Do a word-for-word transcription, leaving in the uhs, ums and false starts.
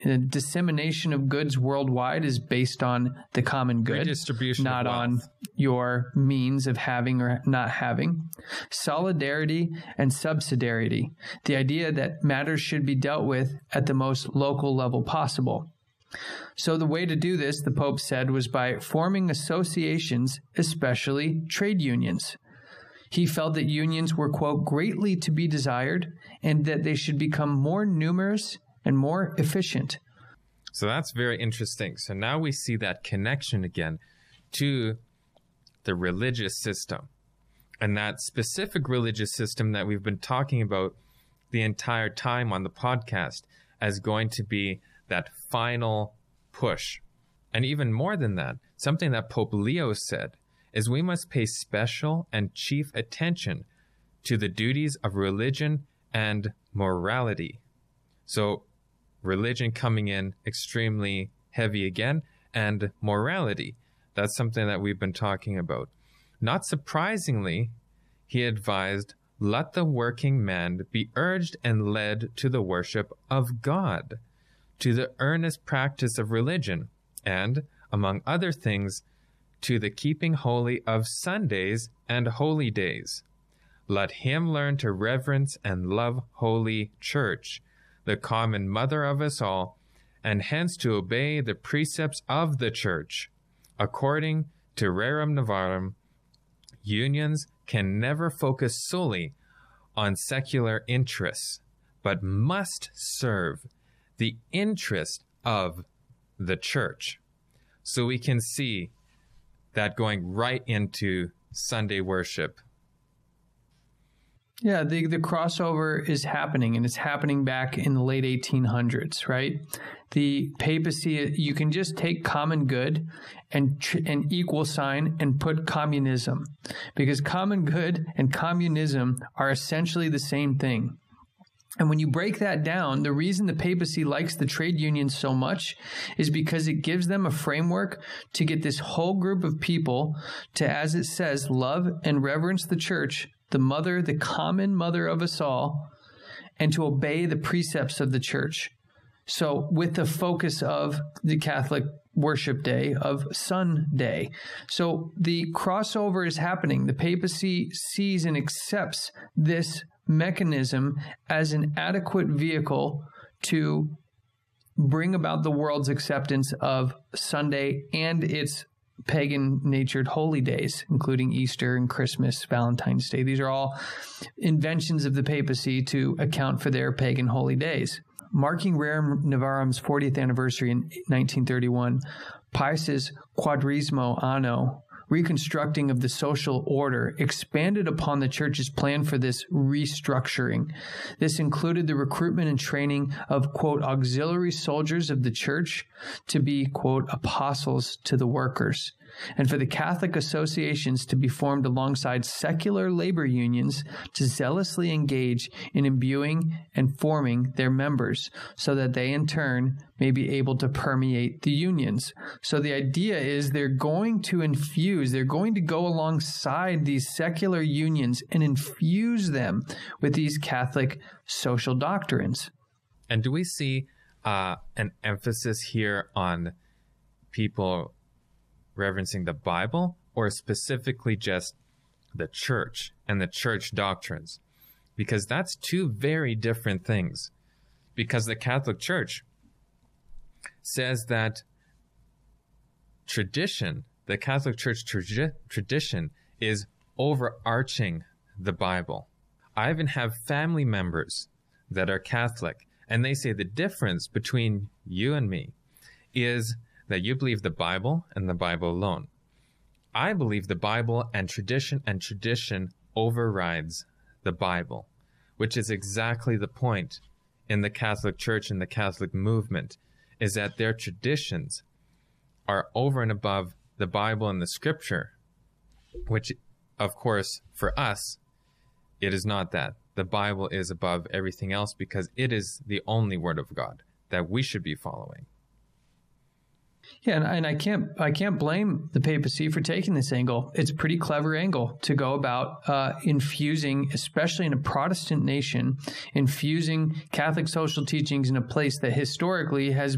uh, dissemination of goods worldwide is based on the common good, redistribution not of on wealth. your means of having or not having. Solidarity and subsidiarity, the idea that matters should be dealt with at the most local level possible. So the way to do this, the Pope said, was by forming associations, especially trade unions. He felt that unions were, quote, greatly to be desired, and that they should become more numerous and more efficient. So that's very interesting. So now we see that connection again to the religious system, and that specific religious system that we've been talking about the entire time on the podcast as going to be that final push. And even more than that, something that Pope Leo said is we must pay special and chief attention to the duties of religion and morality. So religion coming in extremely heavy again, and morality. That's something that we've been talking about. Not surprisingly, he advised, let the working man be urged and led to the worship of God, to the earnest practice of religion, and, among other things, to the keeping holy of Sundays and holy days. Let him learn to reverence and love Holy Church, the common mother of us all, and hence to obey the precepts of the Church. According to Rerum Novarum, unions can never focus solely on secular interests, but must serve the interest of the Church. So we can see that going right into Sunday worship. Yeah, the, the crossover is happening, and it's happening back in the late eighteen hundreds, right? The papacy, you can just take common good and an equal sign and put communism, because common good and communism are essentially the same thing. And when you break that down, the reason the papacy likes the trade unions so much is because it gives them a framework to get this whole group of people to, as it says, love and reverence the Church, the mother, the common mother of us all, and to obey the precepts of the Church. So with the focus of the Catholic worship day, of Sunday. So the crossover is happening. The papacy sees and accepts this mechanism as an adequate vehicle to bring about the world's acceptance of Sunday and its pagan-natured holy days, including Easter and Christmas, Valentine's Day. These are all inventions of the papacy to account for their pagan holy days. Marking Rerum Novarum's fortieth anniversary in nineteen thirty-one, Pius's Quadragesimo Anno, reconstructing of the social order, expanded upon the Church's plan for this restructuring. This included the recruitment and training of, quote, auxiliary soldiers of the Church to be, quote, apostles to the workers, and for the Catholic associations to be formed alongside secular labor unions to zealously engage in imbuing and forming their members so that they in turn may be able to permeate the unions. So the idea is they're going to infuse, they're going to go alongside these secular unions and infuse them with these Catholic social doctrines. And do we see uh, an emphasis here on people reverencing the Bible, or specifically just the Church and the Church doctrines? Because that's two very different things. Because the Catholic Church says that tradition, the Catholic Church tra- tradition is overarching the Bible. I even have family members that are Catholic, and they say the difference between you and me is that you believe the Bible and the Bible alone. I believe the Bible and tradition, and tradition overrides the Bible, which is exactly the point in the Catholic Church and the Catholic movement, is that their traditions are over and above the Bible and the Scripture, which, of course, for us, it is not that. The Bible is above everything else because it is the only Word of God that we should be following. Yeah, and, and I can't I can't blame the papacy for taking this angle. It's a pretty clever angle to go about uh, infusing, especially in a Protestant nation, infusing Catholic social teachings in a place that historically has